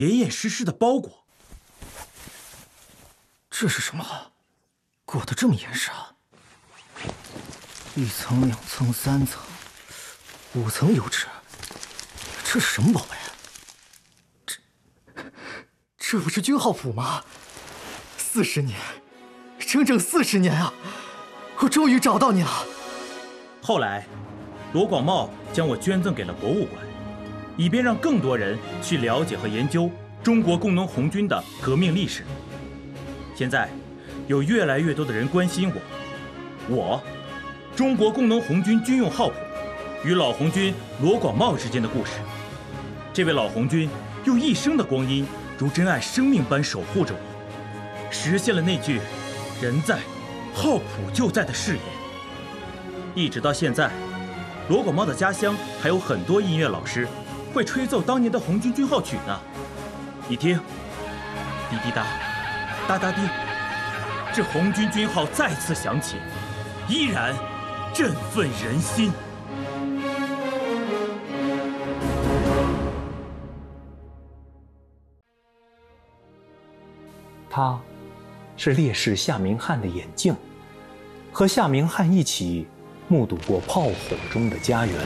严严实实的包裹。 这是什么？裹得这么严实啊！1层、2层、3层、5层油纸，这是什么宝贝？这不是军号谱吗？40年，整整40年啊！我终于找到你了。 后来，罗广茂将我捐赠给了博物馆，以便让更多人去了解和研究中国工农红军的革命历史。现在，有越来越多的人关心我中国工农红军军用号谱与老红军罗广茂之间的故事。这位老红军用一生的光阴，如珍爱生命般守护着我，实现了那句“人在，号谱就在”的誓言。一直到现在，罗广茂的家乡还有很多音乐老师会吹奏当年的红军军号曲呢。你听，滴滴答，哒哒滴，这红军军号再次响起，依然振奋人心。 他是烈士夏明翰的眼镜，和夏明翰一起目睹过炮火中的家园。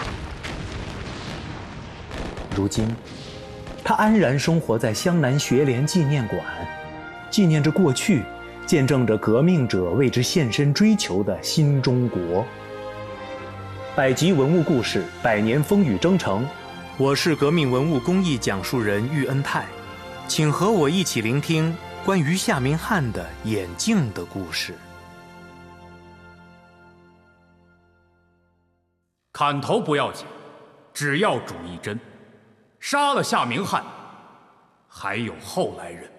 如今，他安然生活在湘南学联纪念馆，纪念着过去，见证着革命者为之献身追求的新中国。百集文物故事，100年风雨征程。我是革命文物工艺讲述人喻恩泰，请和我一起聆听关于夏明翰的眼镜的故事。 砍头不要紧，只要主一针。杀了夏明翰，还有后来人。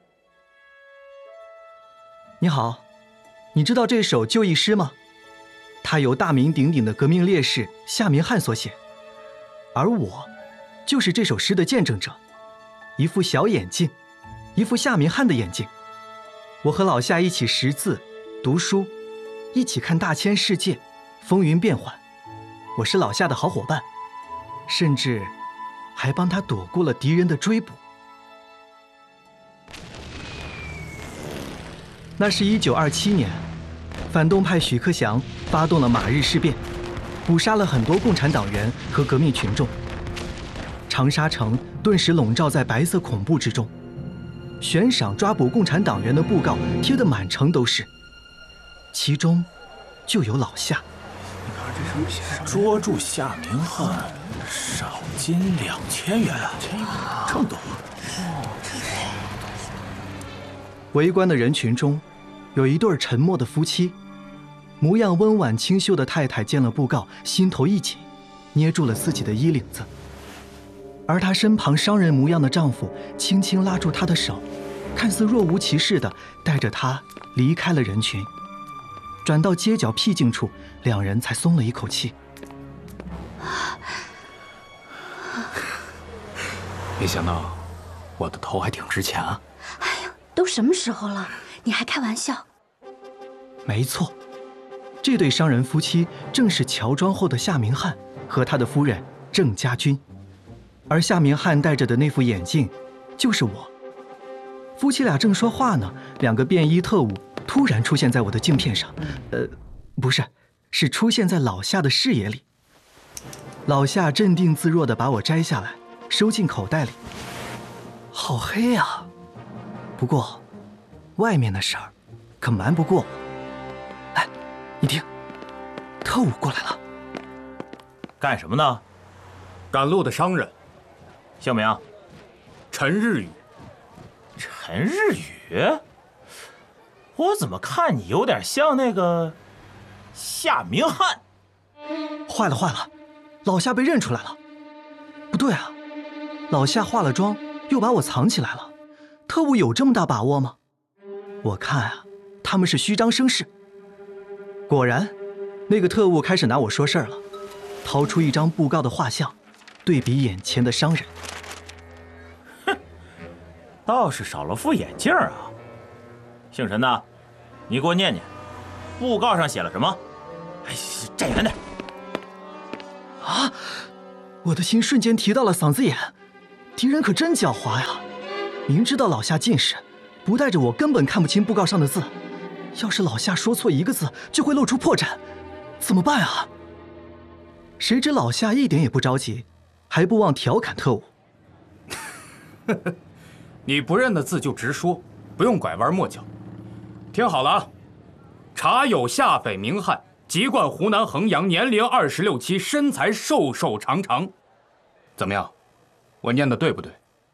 你好，你知道这首就义诗吗？它由大名鼎鼎的革命烈士夏明翰所写，而我就是这首诗的见证者。一副小眼镜，一副夏明翰的眼镜。我和老夏一起识字、读书，一起看大千世界，风云变幻。我是老夏的好伙伴，甚至还帮他躲过了敌人的追捕。那是1927年，反动派许克祥发动了马日事变，捕杀了很多共产党员和革命群众。长沙城顿时笼罩在白色恐怖之中，悬赏抓捕共产党员的布告贴得满城都是，其中就有老夏。 捉住夏明翰，赏金2000元，这么多。 围观的人群中，有一对沉默的夫妻，模样温婉清秀的太太见了布告，心头一紧，捏住了自己的衣领子。而她身旁商人模样的丈夫轻轻拉住她的手，看似若无其事地带着她离开了人群。转到街角僻静处，两人才松了一口气。 没想到我的头还挺值钱啊！ 哎呀，都什么时候了，你还开玩笑？ 没错，这对商人夫妻正是乔装后的夏明翰和他的夫人郑家军，而夏明翰戴着的那副眼镜就是我。夫妻俩正说话呢，两个便衣特务突然出现在我的镜片上，不是，是出现在老夏的视野里。老夏镇定自若地把我摘下来，收进口袋里。好黑啊！不过，外面的事儿可瞒不过我。哎，你听，特务过来了。 干什么呢？ 赶路的商人， 姓名？ 陈日宇。 陈日宇？我怎么看你有点像那个夏明翰？ 坏了坏了，老夏被认出来了。不对啊，老夏化了妆又把我藏起来了，特务有这么大把握吗？我看啊，他们是虚张声势。果然，那个特务开始拿我说事儿了，掏出一张布告的画像，对比眼前的商人。 哼，倒是少了副眼镜啊。姓陈的，你给我念念，布告上写了什么？哎，站远点。 啊！我的心瞬间提到了嗓子眼。 敌人可真狡猾呀！明知道老夏近视，不带着我根本看不清布告上的字。要是老夏说错一个字，就会露出破绽，怎么办啊？谁知老夏一点也不着急，还不忘调侃特务：“ 你不认的字就直说，不用拐弯抹角。听好了啊，查有下匪名汉，籍贯湖南衡阳，年龄26、7，身材瘦瘦长长。怎么样？我念的对不对？”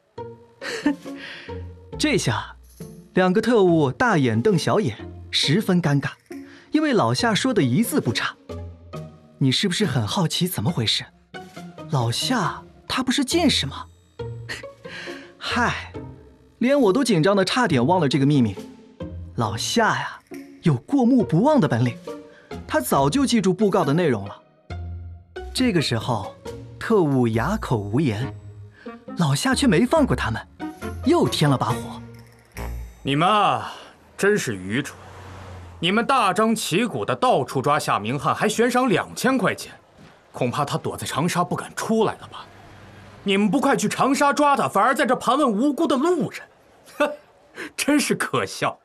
这下，两个特务大眼瞪小眼，十分尴尬，因为老夏说的一字不差。你是不是很好奇怎么回事？老夏他不是近视吗？嗨，连我都紧张的差点忘了这个秘密。老夏呀，有过目不忘的本领，他早就记住布告的内容了。这个时候，特务哑口无言，老夏却没放过他们，又添了把火。 你们啊，真是愚蠢！你们大张旗鼓的到处抓夏明翰，还悬赏2000块钱，恐怕他躲在长沙不敢出来了吧？你们不快去长沙抓他，反而在这盘问无辜的路人，真是可笑。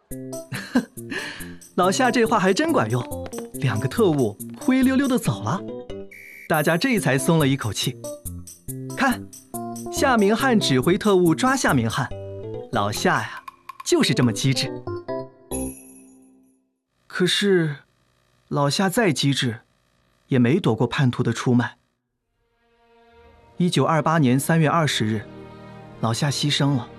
老夏这话还真管用，两个特务灰溜溜的走了，大家这才松了一口气。看，夏明翰指挥特务抓夏明翰，老夏呀，就是这么机智。可是，老夏再机智，也没躲过叛徒的出卖。1928年3月20日，老夏牺牲了，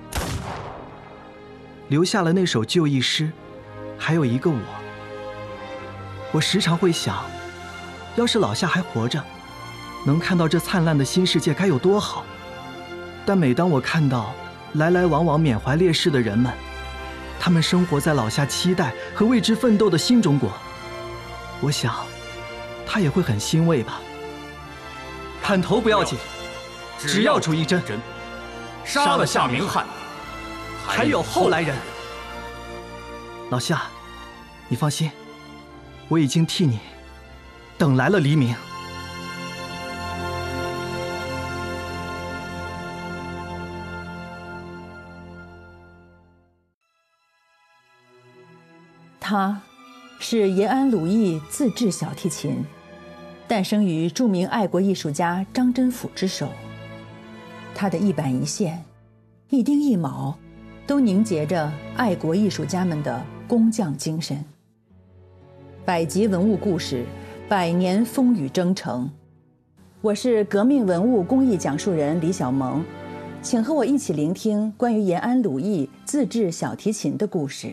留下了那首就义诗，还有一个我。我时常会想，要是老夏还活着，能看到这灿烂的新世界该有多好。但每当我看到来来往往缅怀烈士的人们，他们生活在老夏期待和为之奋斗的新中国，我想，他也会很欣慰吧。砍头不要紧，只要出一针， 杀了夏明翰， 还有后来人。老夏，你放心，我已经替你等来了黎明。 他是延安鲁艺自制小提琴，诞生于著名爱国艺术家张真甫之手。他的一板一线、一丁一卯，都凝结着爱国艺术家们的工匠精神。百集文物故事，百年风雨征程。我是革命文物工艺讲述人李小萌，请和我一起聆听关于延安鲁艺自制小提琴的故事。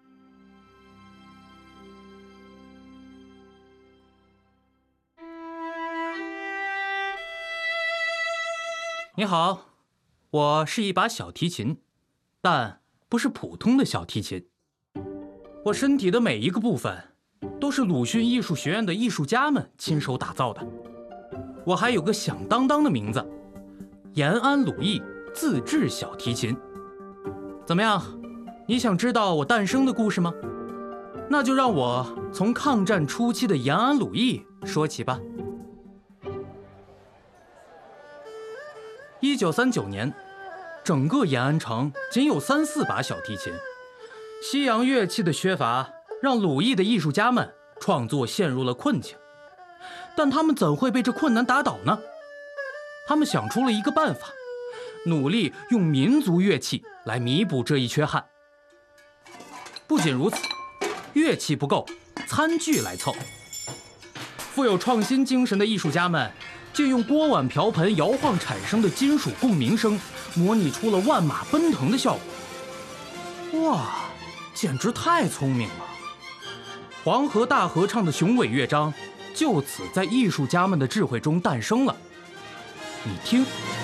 你好，我是一把小提琴，但不是普通的小提琴。我身体的每一个部分都是鲁迅艺术学院的艺术家们亲手打造的。我还有个响当当的名字，延安鲁艺自制小提琴。怎么样，你想知道我诞生的故事吗？那就让我从抗战初期的延安鲁艺说起吧。1939年，整个延安城仅有3、4把小提琴。西洋乐器的缺乏让鲁艺的艺术家们创作陷入了困境，但他们怎会被这困难打倒呢？他们想出了一个办法，努力用民族乐器来弥补这一缺憾。不仅如此，乐器不够，餐具来凑。富有创新精神的艺术家们就用锅碗瓢盆摇晃产生的金属共鸣声，模拟出了万马奔腾的效果。哇，简直太聪明了！黄河大合唱的雄伟乐章，就此在艺术家们的智慧中诞生了。你听。